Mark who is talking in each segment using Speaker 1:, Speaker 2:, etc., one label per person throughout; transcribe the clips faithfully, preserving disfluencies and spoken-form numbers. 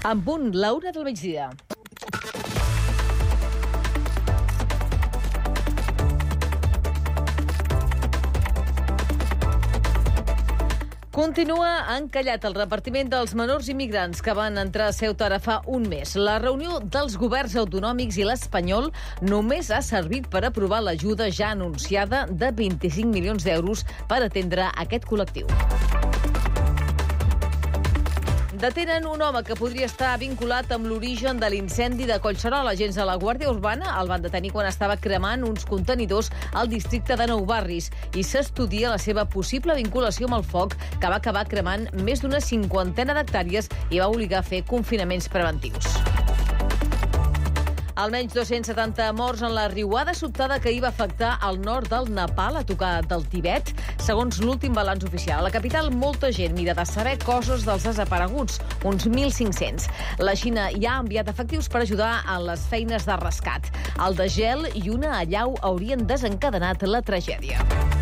Speaker 1: En punt, l'una del migdia. Continua encallat el repartiment dels menors immigrants que van entrar a Ceuta ara fa un mes. La reunió dels governs autonòmics i l'espanyol només ha servit per aprovar l'ajuda ja anunciada de vint-i-cinc milions d'euros per atendre aquest col·lectiu. Detenen un home que podria estar vinculat amb l'origen de l'incendi de Collserola. Agents de la Guàrdia Urbana el van detenir quan estava cremant uns contenidors al districte de Nou Barris i s'estudia la seva possible vinculació amb el foc que va acabar cremant més d'una cinquantena d'hectàrees i va obligar a fer confinaments preventius. Almenys dos-cents setanta morts en la riuada sobtada que hi va afectar al nord del Nepal, a tocar del Tibet, segons l'últim balanç oficial. A la capital, molta gent mira de saber cossos dels desapareguts, uns mil cinc-cents. La Xina ja ha enviat efectius per ajudar en les feines de rescat. El degel i una allau haurien desencadenat la tragèdia.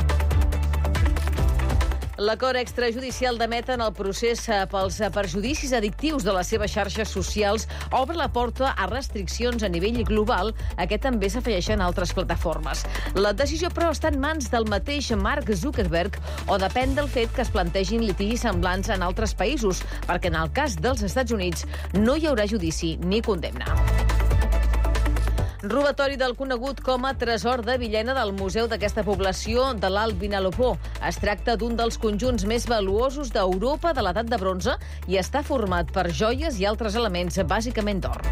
Speaker 1: L'acord extrajudicial de Meta en el procés pels perjudicis addictius de les seves xarxes socials obre la porta a restriccions a nivell global, a què també s'afegeixen altres plataformes. La decisió, però, està en mans del mateix Mark Zuckerberg o depèn del fet que es plantegin litigis semblants en altres països, perquè en el cas dels Estats Units no hi haurà judici ni condemna. Robatori del conegut com a tresor de Villena del museu d'aquesta població de l'Alt Vinalopó. Es tracta d'un dels conjunts més valuosos d'Europa de l'edat de bronze i està format per joies i altres elements, bàsicament d'or.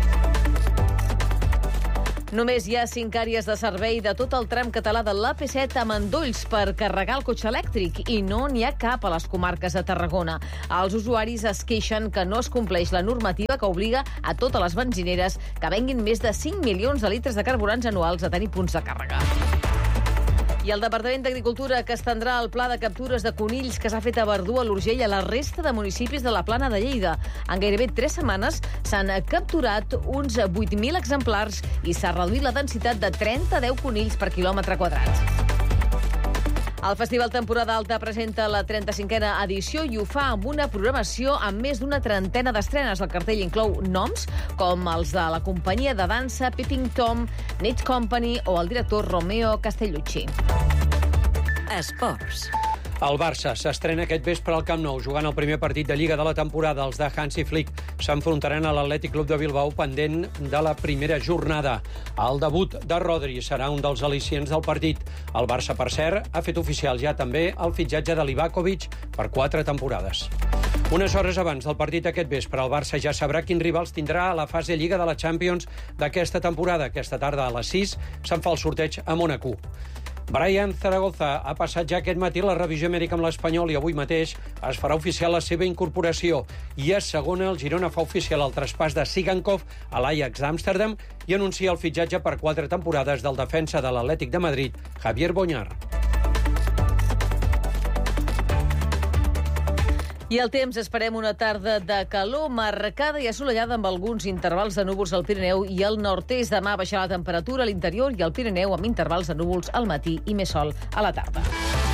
Speaker 1: Només hi ha cinc àrees de servei de tot el tram català de l'A P set a Mandolls per carregar el cotxe elèctric i no n'hi ha cap a les comarques de Tarragona. Els usuaris es queixen que no es compleix la normativa que obliga a totes les benzineres que venguin més de cinc milions de litres de carburants anuals a tenir punts de càrrega. I el Departament d'Agricultura que estendrà el pla de captures de conills que s'ha fet a Verdú, a l'Urgell, a la resta de municipis de la Plana de Lleida. En gairebé tres setmanes s'han capturat uns vuit mil exemplars i s'ha reduït la densitat de trenta a deu conills per quilòmetre quadrat. El Festival Temporada Alta presenta la trenta-cinquena edició i ho fa amb una programació amb més d'una trentena d'estrenes. El cartell inclou noms com els de la companyia de dansa Peeping Tom, Knit Company o el director Romeo Castellucci.
Speaker 2: Esports.
Speaker 3: El Barça s'estrena aquest vespre al Camp Nou jugant el primer partit de Lliga de la temporada. Els de Hansi Flick s'enfrontaran a l'Atlètic Club de Bilbao pendent de la primera jornada. El debut de Rodri serà un dels al·licients del partit. El Barça, per cert, ha fet oficial ja també el fitxatge de Livakovic per quatre temporades. Unes hores abans del partit aquest vespre, el Barça ja sabrà quins rivals tindrà a la fase Lliga de la Champions d'aquesta temporada. Aquesta tarda a les sis se'n fa el sorteig a Mónaco. Brian Zaragoza ha passat ja aquest matí la revisió mèdica amb l'Espanyol i avui mateix es farà oficial la seva incorporació. I a segona, el Girona fa oficial el traspàs de Sigankov a l'Ajax d'Amsterdam i anuncia el fitxatge per quatre temporades del defensa de l'Atlètic de Madrid, Javier Boñar.
Speaker 1: I el temps, esperem una tarda de calor marcada i assolellada amb alguns intervals de núvols al Pirineu i al nord-est. Demà baixarà la temperatura a l'interior i al Pirineu amb intervals de núvols al matí i més sol a la tarda.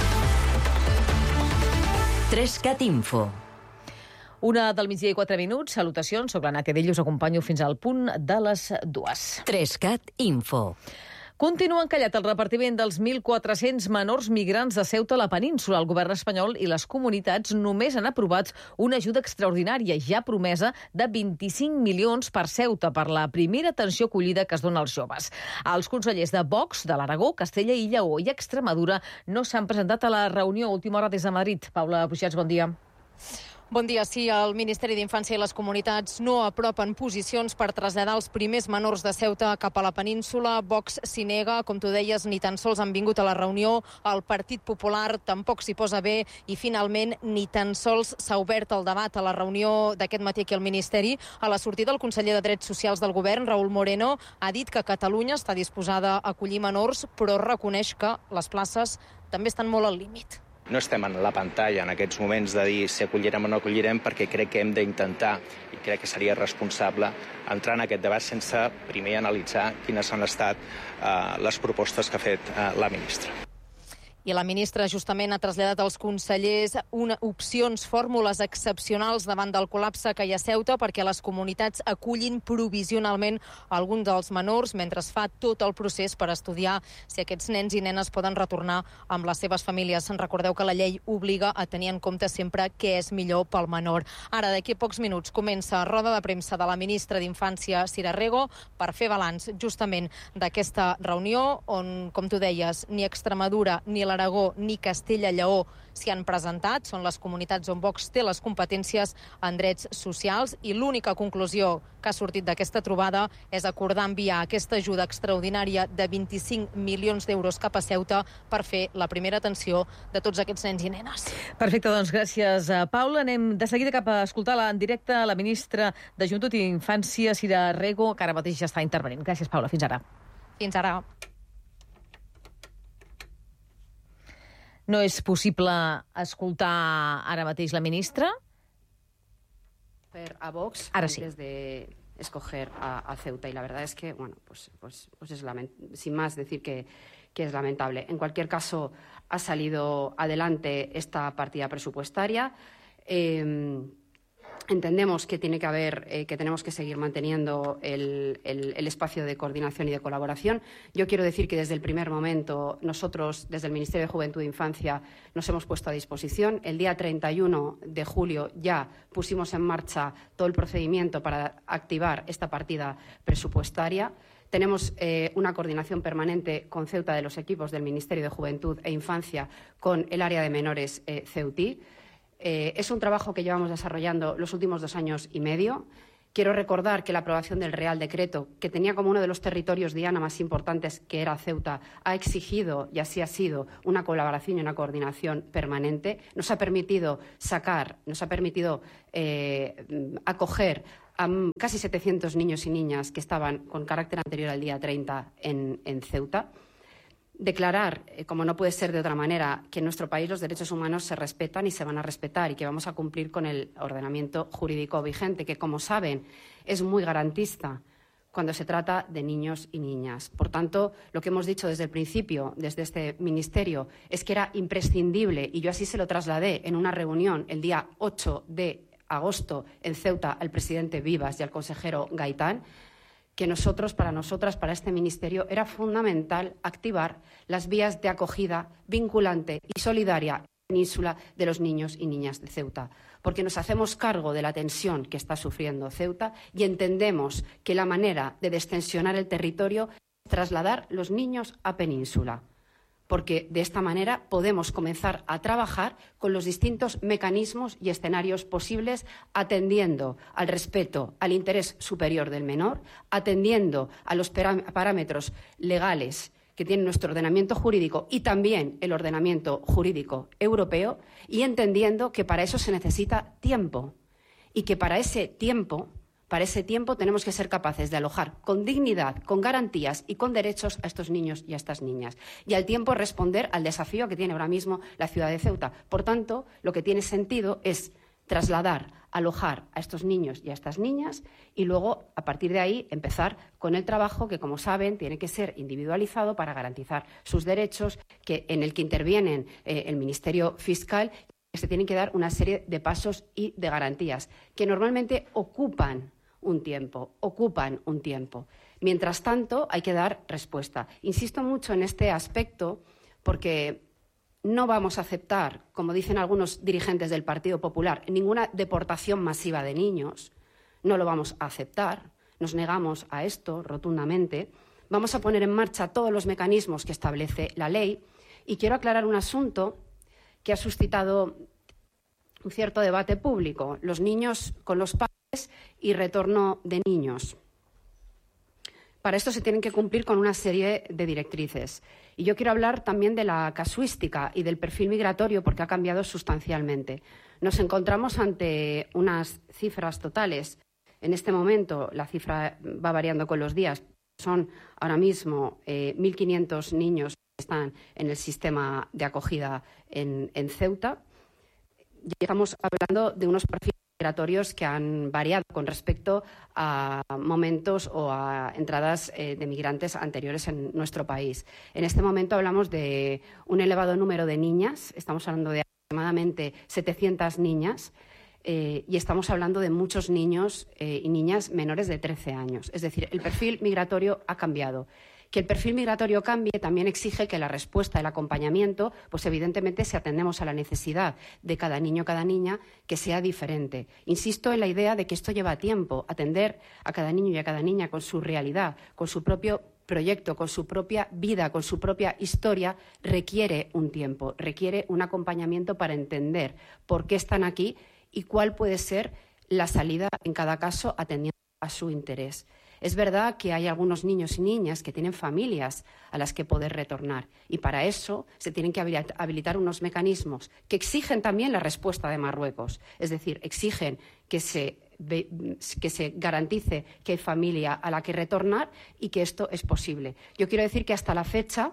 Speaker 2: Trescat Info.
Speaker 1: Una del migdia i quatre minuts. Salutacions, soc l'Anna Cadell, us acompanyo fins al punt de les dues.
Speaker 2: Trescat Info.
Speaker 1: Continua encallat el repartiment dels mil quatre-cents menors migrants de Ceuta a la península. El govern espanyol i les comunitats només han aprovat una ajuda extraordinària ja promesa de vint-i-cinc milions per Ceuta per la primera atenció acollida que es dona als joves. Els consellers de Vox, de l'Aragó, Castella i Lleó i Extremadura no s'han presentat a la reunió a última hora des de Madrid. Paula Buixats, bon dia.
Speaker 4: Bon dia. Sí, el Ministeri d'Infància i les Comunitats no apropen posicions per traslladar els primers menors de Ceuta cap a la península. Vox s'hi nega, com tu deies, ni tan sols han vingut a la reunió. El Partit Popular tampoc s'hi posa bé i, finalment, ni tan sols s'ha obert el debat a la reunió d'aquest matí aquí al Ministeri. A la sortida, el conseller de Drets Socials del Govern, Raúl Moreno, ha dit que Catalunya està disposada a acollir menors, però reconeix que les places també estan molt al límit.
Speaker 5: No estem en la pantalla en aquests moments de dir si acollirem o no acollirem, perquè crec que hem d'intentar, i crec que seria responsable, entrar en aquest debat sense primer analitzar quines han estat uh, les propostes que ha fet uh, la ministra.
Speaker 4: I la ministra justament ha traslladat als consellers una, opcions, fórmules excepcionals davant del col·lapse que hi ha a Ceuta perquè les comunitats acullin provisionalment alguns dels menors mentre es fa tot el procés per estudiar si aquests nens i nenes poden retornar amb les seves famílies. Recordeu que la llei obliga a tenir en compte sempre què és millor pel menor. Ara, d'aquí a pocs minuts, comença roda de premsa de la ministra d'Infància, Sira Rego, per fer balanç justament d'aquesta reunió on, com tu deies, ni Extremadura ni la Aragó ni Castella-Lleó s'hi han presentat. Són les comunitats on Vox té les competències en drets socials i l'única conclusió que ha sortit d'aquesta trobada és acordar enviar aquesta ajuda extraordinària de vint-i-cinc milions d'euros cap a Ceuta per fer la primera atenció de tots aquests nens i nenes.
Speaker 1: Perfecte, doncs gràcies, Paula. Anem de seguida cap a escoltar en directe la ministra de Joventut i Infància, Sira Rego, que ara mateix ja està intervenint. Gràcies, Paula. Fins ara.
Speaker 4: Fins ara.
Speaker 1: No és possible escoltar ara mateix la ministra?
Speaker 6: A Vox
Speaker 1: Ahora sí.
Speaker 6: Antes de escoger a, a Ceuta y la verdad es que, bueno, pues, pues, pues es lament- sin más decir que, que es lamentable. En cualquier caso, ha salido adelante esta partida presupuestaria. Eh, Entendemos que tiene que haber, eh, que tenemos que seguir manteniendo el, el, el espacio de coordinación y de colaboración. Yo quiero decir que desde el primer momento nosotros, desde el Ministerio de Juventud e Infancia, nos hemos puesto a disposición. El día treinta y uno de julio ya pusimos en marcha todo el procedimiento para activar esta partida presupuestaria. Tenemos eh, una coordinación permanente con Ceuta de los equipos del Ministerio de Juventud e Infancia con el área de menores eh, ceutí. Eh, es un trabajo que llevamos desarrollando los últimos dos años y medio. Quiero recordar que la aprobación del Real Decreto, que tenía como uno de los territorios diana más importantes, que era Ceuta, ha exigido, y así ha sido, una colaboración y una coordinación permanente. Nos ha permitido sacar, nos ha permitido eh, acoger a casi setecientos niños y niñas que estaban con carácter anterior al día treinta en, en Ceuta. Declarar, eh, como no puede ser de otra manera, que en nuestro país los derechos humanos se respetan y se van a respetar y que vamos a cumplir con el ordenamiento jurídico vigente, que, como saben, es muy garantista cuando se trata de niños y niñas. Por tanto, lo que hemos dicho desde el principio, desde este Ministerio, es que era imprescindible, y yo así se lo trasladé en una reunión el día ocho de agosto en Ceuta al presidente Vivas y al consejero Gaitán, que nosotros, para nosotras, para este Ministerio, era fundamental activar las vías de acogida vinculante y solidaria en la península de los niños y niñas de Ceuta, porque nos hacemos cargo de la tensión que está sufriendo Ceuta y entendemos que la manera de destensionar el territorio es trasladar los niños a península, porque de esta manera podemos comenzar a trabajar con los distintos mecanismos y escenarios posibles, atendiendo al respeto al interés superior del menor, atendiendo a los parámetros legales que tiene nuestro ordenamiento jurídico y también el ordenamiento jurídico europeo, y entendiendo que para eso se necesita tiempo y que para ese tiempo Para ese tiempo tenemos que ser capaces de alojar con dignidad, con garantías y con derechos a estos niños y a estas niñas. Y al tiempo responder al desafío que tiene ahora mismo la ciudad de Ceuta. Por tanto, lo que tiene sentido es trasladar, alojar a estos niños y a estas niñas y luego, a partir de ahí, empezar con el trabajo que, como saben, tiene que ser individualizado para garantizar sus derechos, que, en el que intervienen eh, el Ministerio Fiscal. Se tienen que dar una serie de pasos y de garantías que normalmente ocupan un tiempo, ocupan un tiempo. Mientras tanto, hay que dar respuesta. Insisto mucho en este aspecto porque no vamos a aceptar, como dicen algunos dirigentes del Partido Popular, ninguna deportación masiva de niños. No lo vamos a aceptar. Nos negamos a esto rotundamente. Vamos a poner en marcha todos los mecanismos que establece la ley. Y quiero aclarar un asunto que ha suscitado un cierto debate público: los niños con los padres y retorno de niños. Para esto se tienen que cumplir con una serie de directrices. Y yo quiero hablar también de la casuística y del perfil migratorio, porque ha cambiado sustancialmente. Nos encontramos ante unas cifras totales. En este momento la cifra va variando con los días. Son ahora mismo eh, mil quinientos niños que están en el sistema de acogida en, en Ceuta. Y estamos hablando de unos perfiles migratorios que han variado con respecto a momentos o a entradas eh, de migrantes anteriores en nuestro país. En este momento hablamos de un elevado número de niñas, estamos hablando de aproximadamente setecientas niñas, eh, y estamos hablando de muchos niños eh, y niñas menores de trece años. Es decir, el perfil migratorio ha cambiado. Que el perfil migratorio cambie también exige que la respuesta, el acompañamiento, pues evidentemente si atendemos a la necesidad de cada niño o cada niña, que sea diferente. Insisto en la idea de que esto lleva tiempo, atender a cada niño y a cada niña con su realidad, con su propio proyecto, con su propia vida, con su propia historia, requiere un tiempo, requiere un acompañamiento para entender por qué están aquí y cuál puede ser la salida en cada caso atendiendo a su interés. Es verdad que hay algunos niños y niñas que tienen familias a las que poder retornar y para eso se tienen que habilitar unos mecanismos que exigen también la respuesta de Marruecos. Es decir, exigen que se, que se garantice que hay familia a la que retornar y que esto es posible. Yo quiero decir que hasta la fecha,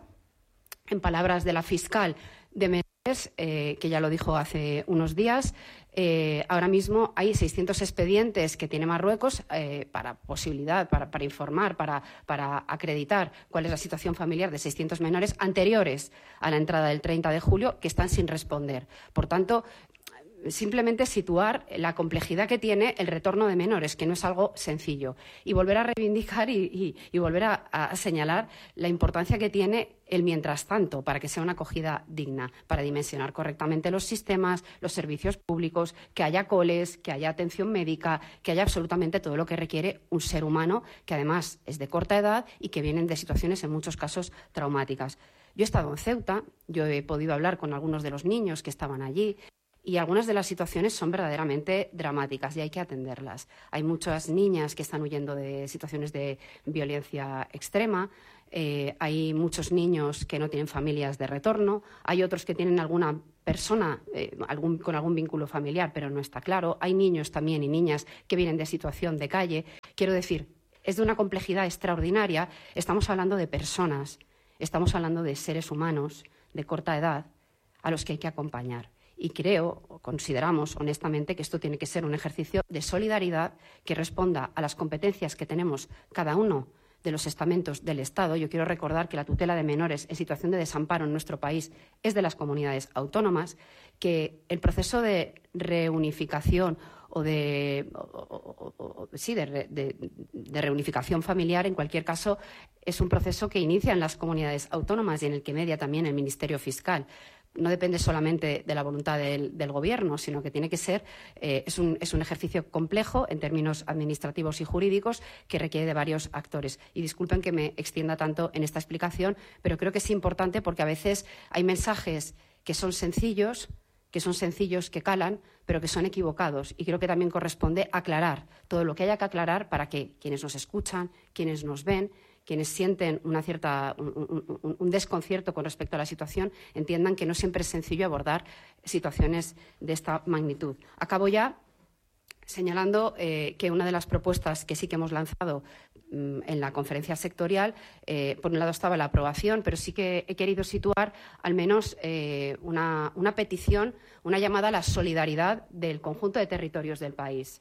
Speaker 6: en palabras de la fiscal de Menores, eh, que ya lo dijo hace unos días, Eh, ahora mismo hay seiscientos expedientes que tiene Marruecos eh, para posibilidad, para, para informar, para, para acreditar cuál es la situación familiar de seiscientos menores anteriores a la entrada del treinta de julio que están sin responder. Por tanto, simplemente situar la complejidad que tiene el retorno de menores, que no es algo sencillo, y volver a reivindicar y, y, y volver a, a señalar la importancia que tiene el mientras tanto para que sea una acogida digna, para dimensionar correctamente los sistemas, los servicios públicos, que haya coles, que haya atención médica, que haya absolutamente todo lo que requiere un ser humano que además es de corta edad y que vienen de situaciones en muchos casos traumáticas. Yo he estado en Ceuta, yo he podido hablar con algunos de los niños que estaban allí. Y algunas de las situaciones son verdaderamente dramáticas y hay que atenderlas. Hay muchas niñas que están huyendo de situaciones de violencia extrema, eh, hay muchos niños que no tienen familias de retorno, hay otros que tienen alguna persona eh, algún, con algún vínculo familiar, pero no está claro. Hay niños también y niñas que vienen de situación de calle. Quiero decir, es de una complejidad extraordinaria. Estamos hablando de personas, estamos hablando de seres humanos de corta edad a los que hay que acompañar. Y creo, o consideramos honestamente, que esto tiene que ser un ejercicio de solidaridad que responda a las competencias que tenemos cada uno de los estamentos del Estado. Yo quiero recordar que la tutela de menores en situación de desamparo en nuestro país es de las comunidades autónomas, que el proceso de reunificación o de, o, o, o, sí, de, de, de reunificación familiar, en cualquier caso, es un proceso que inician las comunidades autónomas y en el que media también el Ministerio Fiscal. No depende solamente de la voluntad del, del Gobierno, sino que tiene que ser, eh, es, un, es un ejercicio complejo en términos administrativos y jurídicos que requiere de varios actores. Y disculpen que me extienda tanto en esta explicación, pero creo que es importante porque a veces hay mensajes que son sencillos, que son sencillos, que calan, pero que son equivocados. Y creo que también corresponde aclarar todo lo que haya que aclarar para que quienes nos escuchan, quienes nos ven, quienes sienten una cierta, un, un, un desconcierto con respecto a la situación, entiendan que no siempre es sencillo abordar situaciones de esta magnitud. Acabo ya señalando eh, que una de las propuestas que sí que hemos lanzado mm, en la conferencia sectorial, eh, por un lado estaba la aprobación, pero sí que he querido situar al menos eh, una, una petición, una llamada a la solidaridad del conjunto de territorios del país.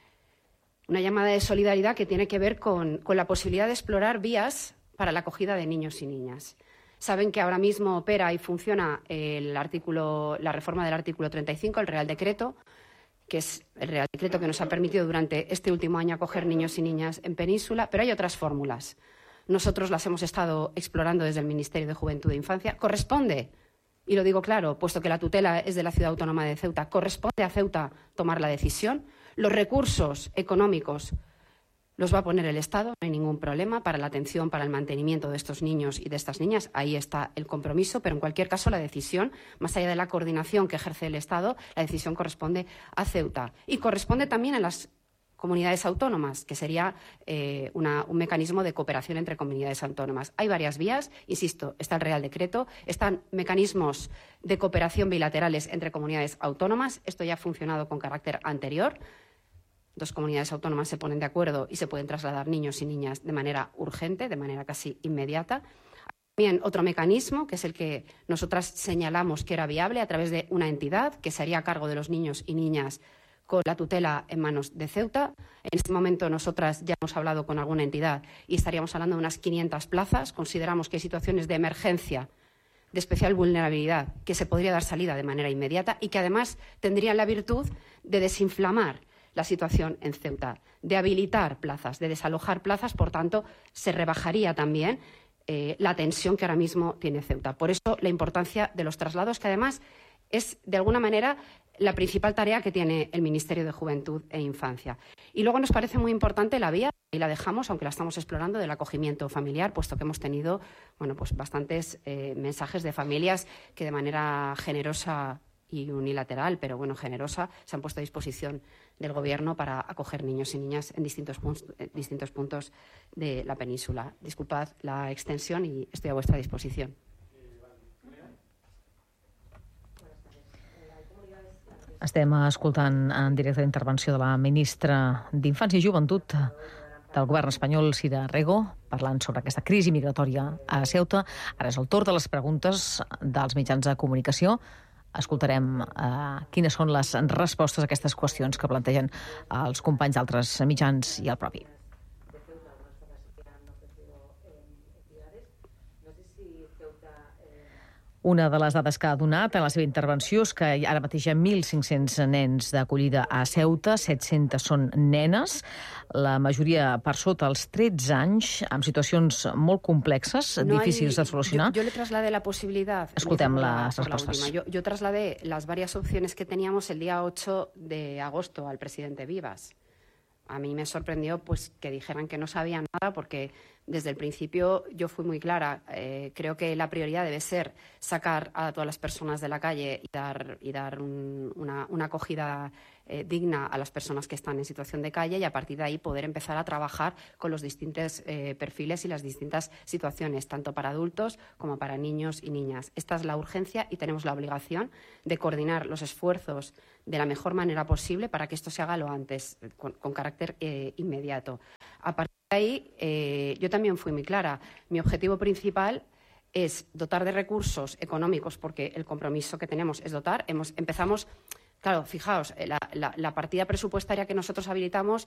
Speaker 6: Una llamada de solidaridad que tiene que ver con, con la posibilidad de explorar vías para la acogida de niños y niñas. Saben que ahora mismo opera y funciona el artículo, la reforma del artículo treinta y cinco, el Real Decreto, que es el Real Decreto que nos ha permitido durante este último año acoger niños y niñas en Península, pero hay otras fórmulas. Nosotros las hemos estado explorando desde el Ministerio de Juventud e Infancia. Corresponde, y lo digo claro, puesto que la tutela es de la Ciudad Autónoma de Ceuta, corresponde a Ceuta tomar la decisión. Los recursos económicos los va a poner el Estado, no hay ningún problema para la atención, para el mantenimiento de estos niños y de estas niñas. Ahí está el compromiso, pero en cualquier caso la decisión, más allá de la coordinación que ejerce el Estado, la decisión corresponde a Ceuta. Y corresponde también a las comunidades autónomas, que sería eh, una, un mecanismo de cooperación entre comunidades autónomas. Hay varias vías, insisto, está el Real Decreto, están mecanismos de cooperación bilaterales entre comunidades autónomas. Esto ya ha funcionado con carácter anterior. Dos comunidades autónomas se ponen de acuerdo y se pueden trasladar niños y niñas de manera urgente, de manera casi inmediata. También otro mecanismo, que es el que nosotras señalamos que era viable a través de una entidad que se haría cargo de los niños y niñas con la tutela en manos de Ceuta. En este momento nosotras ya hemos hablado con alguna entidad y estaríamos hablando de unas quinientas plazas. Consideramos que hay situaciones de emergencia, de especial vulnerabilidad, que se podría dar salida de manera inmediata y que además tendrían la virtud de desinflamar la situación en Ceuta, de habilitar plazas, de desalojar plazas. Por tanto, se rebajaría también eh, la tensión que ahora mismo tiene Ceuta. Por eso la importancia de los traslados, que además es, de alguna manera, la principal tarea que tiene el Ministerio de Juventud e Infancia. Y luego nos parece muy importante la vía, y la dejamos, aunque la estamos explorando, del acogimiento familiar, puesto que hemos tenido bueno, pues bastantes eh, mensajes de familias que de manera generosa y unilateral, pero bueno, generosa, se han puesto a disposición del Gobierno para acoger niños y niñas en distintos, puntos, en distintos puntos de la península. Disculpad la extensión y estoy a vuestra disposición.
Speaker 1: Estem escoltant en directe la intervenció de la ministra d'Infància i Joventut del govern espanyol, Sira Rego, parlant sobre aquesta crisi migratòria a Ceuta. Ara és el torn de les preguntes dels mitjans de comunicació. Escoltarem eh, quines són les respostes a aquestes qüestions que plantegen els companys d'altres mitjans i el propi. Una de les dades que ha donat en la seva intervenció és que ara mateix hi ha mil cinc-cents nens d'acollida a Ceuta, set-centes són nenes, la majoria per sota els tretze anys, amb situacions molt complexes,
Speaker 6: no
Speaker 1: difícils
Speaker 6: hay,
Speaker 1: de solucionar.
Speaker 6: Yo, yo le trasladé la posibilidad.
Speaker 1: Escoltem
Speaker 6: la,
Speaker 1: les respostes.
Speaker 6: Yo, yo trasladé las varias opciones que teníamos el día ocho de agosto al presidente Vivas. A mí me sorprendió pues que dijeran que no sabían nada, porque desde el principio yo fui muy clara. Eh, creo que la prioridad debe ser sacar a todas las personas de la calle y dar, y dar un, una, una acogida eh, digna a las personas que están en situación de calle, y a partir de ahí poder empezar a trabajar con los distintos eh, perfiles y las distintas situaciones, tanto para adultos como para niños y niñas. Esta es la urgencia y tenemos la obligación de coordinar los esfuerzos de la mejor manera posible para que esto se haga lo antes, con, con carácter eh, inmediato. A partir de ahí, eh, yo también fui muy clara. Mi objetivo principal es dotar de recursos económicos, porque el compromiso que tenemos es dotar. Hemos, empezamos, claro, fijaos, la, la, la partida presupuestaria que nosotros habilitamos